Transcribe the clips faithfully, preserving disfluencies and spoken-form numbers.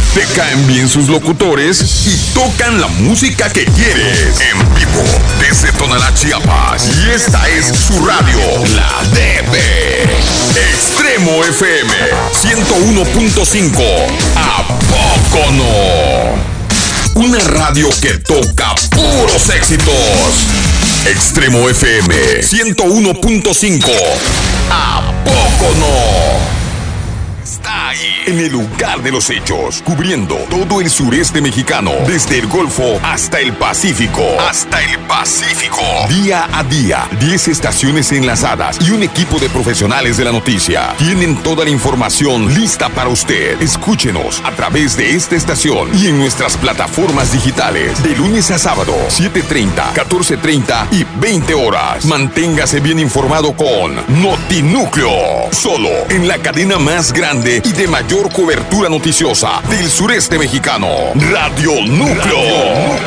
te caen bien sus locutores y tocan la música que quieres. En vivo, desde Tonalá, Chiapas. Y esta es su radio, la D B. Extremo F M ciento uno punto cinco. ¿A poco no? Una radio que toca puros éxitos. Extremo F M ciento uno punto cinco. ¿A poco no? Está ahí, en el lugar de los hechos, cubriendo todo el sureste mexicano, desde el Golfo hasta el Pacífico. Hasta el Pacífico. Día a día, diez estaciones enlazadas y un equipo de profesionales de la noticia. Tienen toda la información lista para usted. Escúchenos a través de esta estación y en nuestras plataformas digitales, de lunes a sábado, siete treinta, catorce treinta y veinte horas. Manténgase bien informado con Notinúcleo, solo en la cadena más grande y de mayor cobertura noticiosa del sureste mexicano, Radio Núcleo.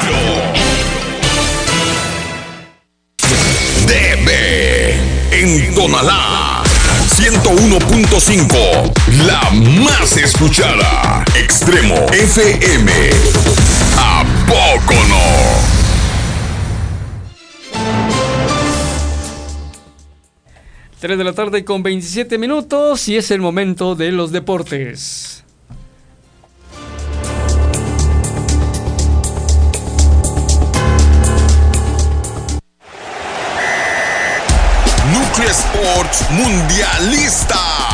D B en Tonalá, ciento uno punto cinco, la más escuchada. Extremo F M. ¿A poco no? tres de la tarde con veintisiete minutos y es el momento de los deportes. Núcleo Sports Mundialista.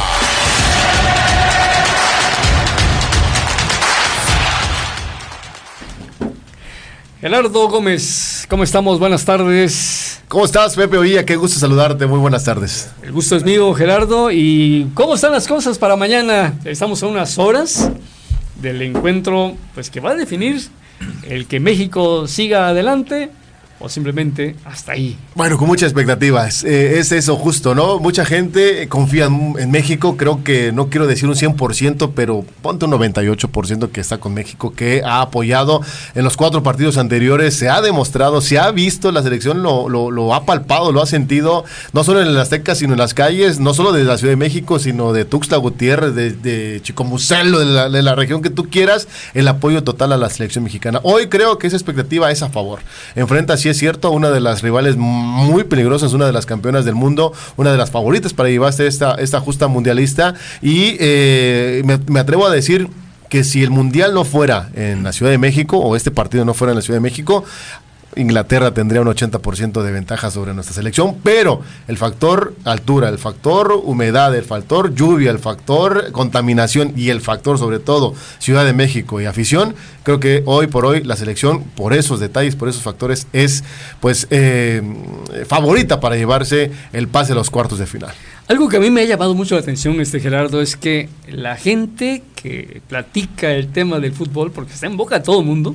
Gerardo Gómez, ¿cómo estamos? Buenas tardes. ¿Cómo estás, Pepe Oía? Qué gusto saludarte, muy buenas tardes. El gusto es mío, Gerardo. ¿Y cómo están las cosas para mañana? Estamos a unas horas del encuentro, pues que va a definir el que México siga adelante o simplemente hasta ahí. Bueno, con muchas expectativas, eh, es eso justo, ¿no? Mucha gente confía en, en México, creo que no quiero decir un cien por ciento, pero ponte un noventa y ocho por ciento que está con México, que ha apoyado en los cuatro partidos anteriores, se ha demostrado, se ha visto, la selección lo, lo, lo ha palpado, lo ha sentido, no solo en el Azteca, sino en las calles, no solo de la Ciudad de México, sino de Tuxtla Gutiérrez, de, de Chicomucelo, de la, de la región que tú quieras, el apoyo total a la selección mexicana. Hoy creo que esa expectativa es a favor. Enfrenta, sí es cierto, una de las rivales muy peligrosas, una de las campeonas del mundo, una de las favoritas para llevarse esta, esta justa mundialista, y eh, me, me atrevo a decir que si el mundial no fuera en la Ciudad de México, o este partido no fuera en la Ciudad de México, Inglaterra tendría un ochenta por ciento de ventaja sobre nuestra selección, pero el factor altura, el factor humedad, el factor lluvia, el factor contaminación y el factor sobre todo Ciudad de México y afición, creo que hoy por hoy la selección, por esos detalles, por esos factores, es pues eh, favorita para llevarse el pase a los cuartos de final. Algo que a mí me ha llamado mucho la atención, este Gerardo, es que la gente que platica el tema del fútbol, porque está en boca de todo el mundo,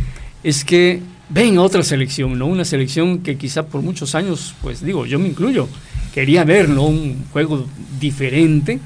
es que ven a otra selección, ¿no? Una selección que quizá por muchos años, pues digo, yo me incluyo, quería ver, ¿no? Un juego diferente,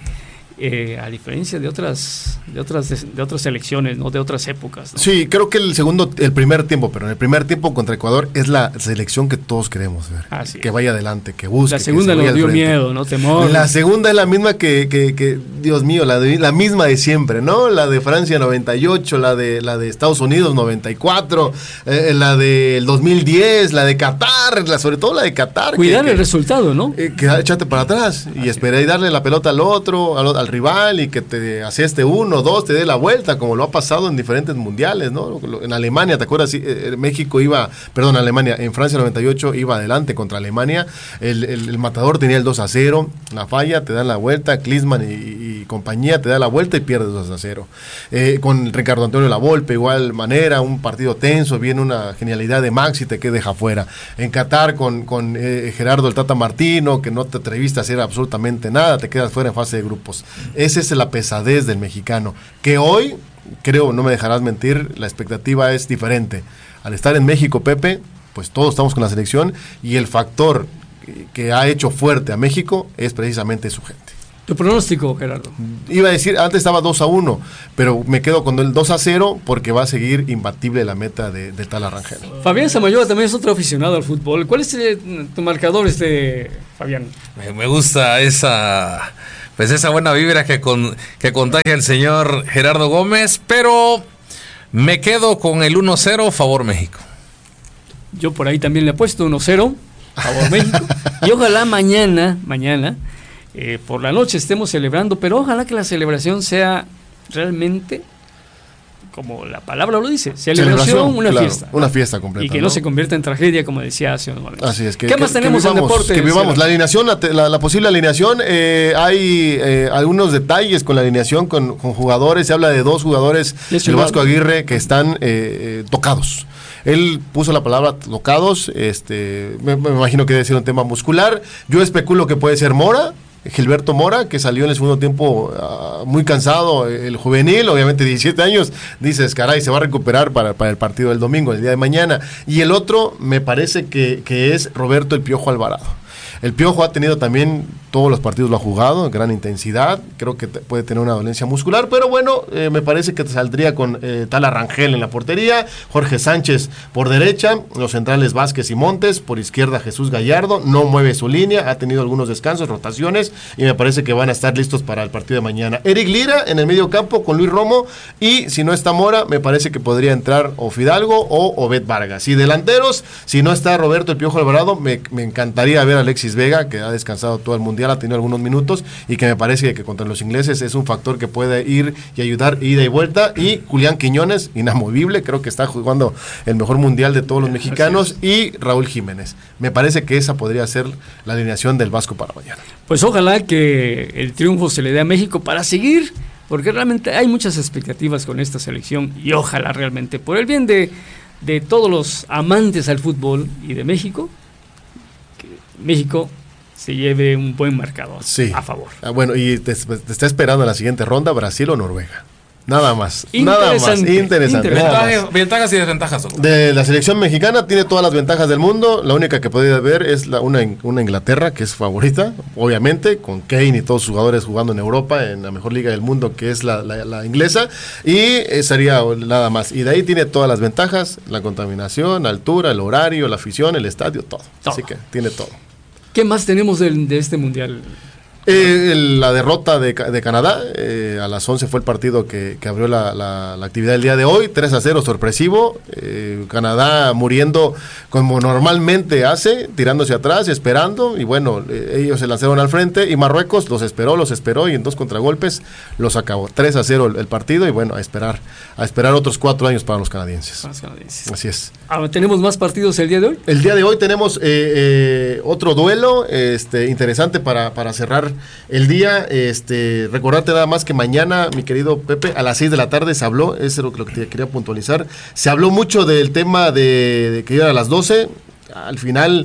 eh, a diferencia de otras de otras de otras selecciones, ¿no? De otras épocas, ¿no? Sí, creo que el segundo, el primer tiempo, pero en el primer tiempo contra Ecuador es la selección que todos queremos ver, ah, sí. que vaya adelante, que busque. La segunda nos dio miedo, ¿no? Temor. La segunda es la misma que, que, que Dios mío, la, de, la misma de siempre, ¿no? La de Francia noventa y ocho, la de la de Estados Unidos noventa y cuatro, eh, la del dos mil diez, la de Qatar, la, sobre todo la de Qatar. Cuidar que, el que, resultado, ¿no? Eh, que échate para atrás y Así esperar y darle la pelota al otro, al, al rival, y que te aseste uno, dos, te dé la vuelta, como lo ha pasado en diferentes mundiales, ¿no? En Alemania, ¿te acuerdas? Eh, México iba, perdón, Alemania, en Francia noventa y ocho iba adelante contra Alemania, el, el, el matador tenía el dos a cero, la falla, te dan la vuelta, Klinsmann y, y compañía te da la vuelta y pierdes dos a cero. Eh, con Ricardo Antonio Lavolpe, igual manera, un partido tenso, viene una genialidad de Maxi, te que deja fuera. En Qatar con, con eh, Gerardo el Tata Martino, que no te atreviste a hacer absolutamente nada, te quedas fuera en fase de grupos. Esa es la pesadez del mexicano, que hoy, creo, no me dejarás mentir, la expectativa es diferente. Al estar en México, Pepe, pues todos estamos con la selección, y el factor que, que ha hecho fuerte a México es precisamente su gente. ¿Tu pronóstico, Gerardo? Iba a decir, antes estaba dos a uno, pero me quedo con el dos a cero porque va a seguir imbatible la meta de, de tal Arrangel. Fabián Samayoa también es otro aficionado al fútbol. ¿Cuál es eh, tu marcador, este Fabián? Me, me gusta esa pues esa buena vibra que, con, que contagia el señor Gerardo Gómez, pero me quedo con el uno cero favor México. Yo por ahí también le he puesto uno cero favor México, y ojalá mañana, mañana, eh, por la noche estemos celebrando, pero ojalá que la celebración sea realmente, como la palabra lo dice, celebración, celebración una claro, fiesta. Una fiesta completa. Y que no, ¿no? se convierta en tragedia, como decía hace unos momentos. Así es. Que, ¿Qué que, más tenemos que vivamos, en deporte? Que vivamos la alineación, la, la, la posible alineación. Eh, hay eh, algunos detalles con la alineación, con, con jugadores. Se habla de dos jugadores del Vasco Aguirre que están eh, eh, tocados. Él puso la palabra tocados, este, me, me imagino que debe ser un tema muscular. Yo especulo que puede ser Mora, Gilberto Mora, que salió en el segundo tiempo uh, muy cansado, el juvenil, obviamente diecisiete años, dices, caray, se va a recuperar para, para el partido del domingo, el día de mañana. Y el otro me parece que, que es Roberto El Piojo Alvarado. El Piojo ha tenido también, todos los partidos lo ha jugado, en gran intensidad, creo que te, puede tener una dolencia muscular, pero bueno, eh, me parece que te saldría con eh, Tala Rangel en la portería, Jorge Sánchez por derecha, los centrales Vázquez y Montes, por izquierda Jesús Gallardo, no mueve su línea, ha tenido algunos descansos, rotaciones, y me parece que van a estar listos para el partido de mañana. Eric Lira en el medio campo con Luis Romo, y si no está Mora, me parece que podría entrar o Fidalgo o Obed Vargas. Y delanteros, si no está Roberto El Piojo Alvarado, me, me encantaría ver a Alexis Vega, que ha descansado todo el mundial, ha tenido algunos minutos y que me parece que contra los ingleses es un factor que puede ir y ayudar ida y vuelta. Y Julián Quiñones, inamovible, creo que está jugando el mejor mundial de todos los mexicanos, y Raúl Jiménez. Me parece que esa podría ser la alineación del Vasco para mañana. Pues ojalá que el triunfo se le dé a México para seguir, porque realmente hay muchas expectativas con esta selección, y ojalá realmente, por el bien de, de todos los amantes al fútbol y de México, México se lleve un buen marcador, sí, a favor. Ah, bueno, y te, te está esperando en la siguiente ronda Brasil o Noruega. Nada más, nada más, interesante. Ventajas, ventajas y desventajas. De la selección mexicana tiene todas las ventajas del mundo. La única que podría haber es la, una, una Inglaterra, que es favorita, obviamente, con Kane y todos sus jugadores jugando en Europa, en la mejor liga del mundo, que es la, la, la inglesa, y eh, sería nada más. Y de ahí tiene todas las ventajas, la contaminación, la altura, el horario, la afición, el estadio, todo. todo. Así que tiene todo. ¿Qué más tenemos de, de este mundial? Eh, el, la derrota de, de Canadá, eh, a las once fue el partido que, que abrió la, la, la actividad del día de hoy, tres a cero, sorpresivo, eh, Canadá muriendo como normalmente hace, tirándose atrás, esperando, y bueno, eh, ellos se lanzaron al frente, y Marruecos los esperó, los esperó, y en dos contragolpes los acabó, tres a cero el, el partido, y bueno, a esperar, a esperar otros cuatro años para los canadienses. Los canadienses. Así es. Ahora, ¿tenemos más partidos el día de hoy? El día de hoy tenemos eh, eh, otro duelo este, interesante para, para cerrar el día. Este, recordarte nada más que mañana, mi querido Pepe, a las seis de la tarde se habló, eso es lo que, lo que te quería puntualizar, se habló mucho del tema de, de que iba a las doce. Al final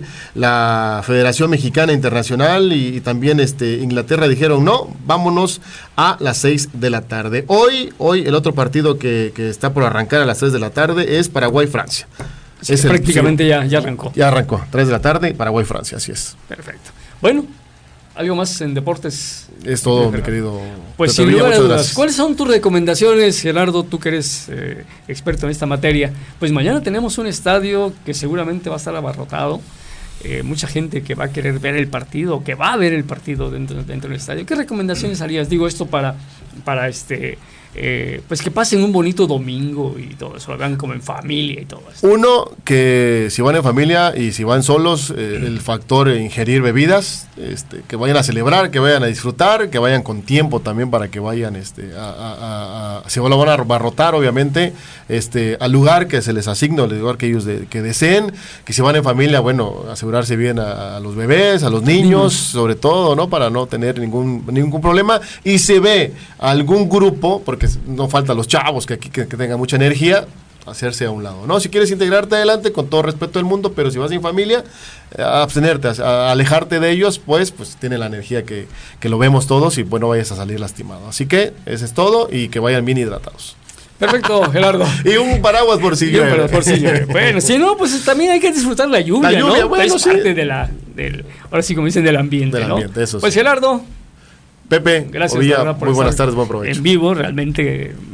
la Federación Mexicana Internacional y, y también este, Inglaterra dijeron no, vámonos a las seis de la tarde. Hoy, hoy el otro partido que, que está por arrancar a las seis de la tarde es Paraguay-Francia. Sí, es prácticamente el, ya, ya arrancó. Ya arrancó, tres de la tarde, Paraguay-Francia, así es. Perfecto. Bueno, ¿algo más en deportes? Es todo, mi querido. Pues sin lugar a dudas, ¿cuáles son tus recomendaciones, Gerardo? Tú que eres eh, experto en esta materia. Pues mañana tenemos un estadio que seguramente va a estar abarrotado. Eh, mucha gente que va a querer ver el partido, que va a ver el partido dentro, dentro del estadio. ¿Qué recomendaciones harías? Digo esto para, para este... Eh, pues que pasen un bonito domingo y todo eso, lo vean como en familia y todo eso. Uno, que si van en familia y si van solos, eh, el factor ingerir bebidas, este, que vayan a celebrar, que vayan a disfrutar, que vayan con tiempo también para que vayan, este, a, a, a, a, se lo van a abarrotar obviamente, este, al lugar que se les asigne, al lugar que ellos de, que deseen, que si van en familia, bueno, asegurarse bien a, a los bebés, a los niños, niños, sobre todo, ¿no? Para no tener ningún, ningún problema, y se ve algún grupo, porque no faltan los chavos que aquí que, que tengan mucha energía, hacerse a un lado, ¿no? Si quieres integrarte adelante, con todo respeto del mundo, pero si vas sin familia, eh, abstenerte, a, a alejarte de ellos, pues, pues tiene la energía que, que lo vemos todos y bueno, vayas a salir lastimado. Así que, eso es todo y que vayan bien hidratados. Perfecto, Gerardo. Y un paraguas por si llueve. Por si llueve. Bueno, si no, pues también hay que disfrutar la lluvia, la lluvia, ¿no? Bueno, es sí. parte de la, del, ahora sí como dicen, del ambiente, del ¿no? ambiente, eso pues sí. Gerardo. Pepe, gracias. Ovilla, Verdad, por muy buenas tardes, buen provecho. En vivo, realmente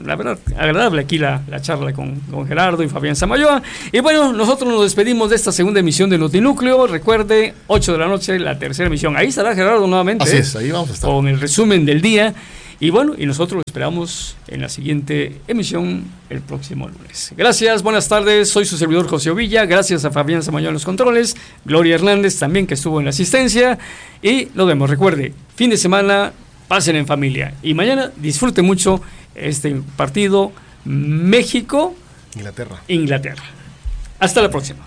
la verdad, agradable aquí la, la charla con, con Gerardo y Fabián Samayoa. Y bueno, nosotros nos despedimos de esta segunda emisión de Notinúcleo. Recuerde, ocho de la noche, la tercera emisión. Ahí estará Gerardo nuevamente. Así ¿eh? es, ahí vamos a estar. Con el resumen del día. Y bueno, y nosotros lo esperamos en la siguiente emisión el próximo lunes. Gracias, buenas tardes. Soy su servidor José Ovilla. Gracias a Fabián Samayoa en los controles. Gloria Hernández también, que estuvo en la asistencia. Y nos vemos. Recuerde, fin de semana, pasen en familia. Y mañana disfruten mucho este partido México Inglaterra. Inglaterra. Hasta la próxima.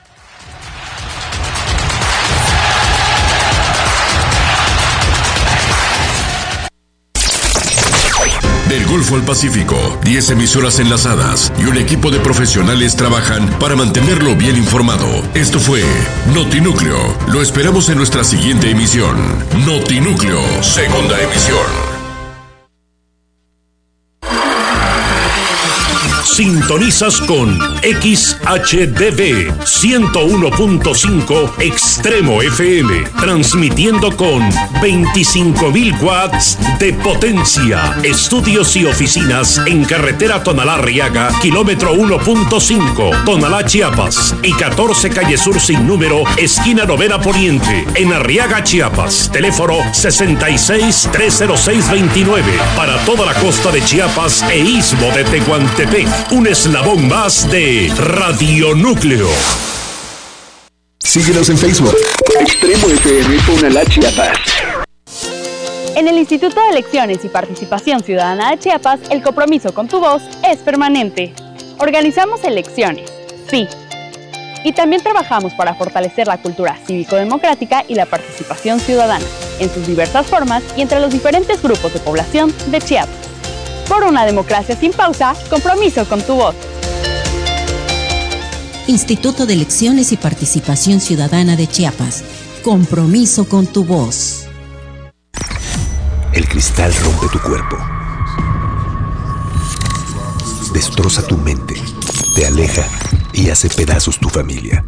Del Golfo al Pacífico, diez emisoras enlazadas y un equipo de profesionales trabajan para mantenerlo bien informado. Esto fue Notinúcleo. Lo esperamos en nuestra siguiente emisión. Notinúcleo, segunda emisión. Sintonizas con X H D V ciento uno punto cinco Extremo F M, transmitiendo con veinticinco mil watts de potencia. Estudios y oficinas en carretera Tonalá-Arriaga, kilómetro uno punto cinco, Tonalá, Chiapas, y catorce calle Sur sin número, esquina Novena Poniente, en Arriaga, Chiapas. Teléfono sesenta y seis, trescientos seis, veintinueve, para toda la costa de Chiapas e istmo de Tehuantepec. Un eslabón más de Radio Núcleo. Síguenos en Facebook. Extremo F M Tonalá, Chiapas. En el Instituto de Elecciones y Participación Ciudadana de Chiapas, el compromiso con tu voz es permanente. Organizamos elecciones, sí. Y también trabajamos para fortalecer la cultura cívico-democrática y la participación ciudadana, en sus diversas formas y entre los diferentes grupos de población de Chiapas. Por una democracia sin pausa, compromiso con tu voz. Instituto de Elecciones y Participación Ciudadana de Chiapas. Compromiso con tu voz. El cristal rompe tu cuerpo. Destroza tu mente, te aleja y hace pedazos tu familia.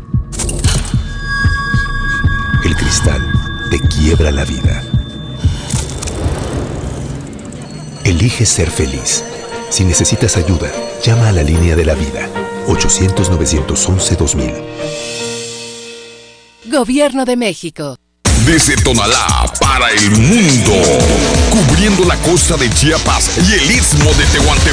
El cristal te quiebra la vida. Elige ser feliz. Si necesitas ayuda, llama a la línea de la vida, ochocientos, novecientos once, dos mil. Gobierno de México. Desde Tonalá para el mundo, cubriendo la costa de Chiapas y el istmo de Tehuantepec.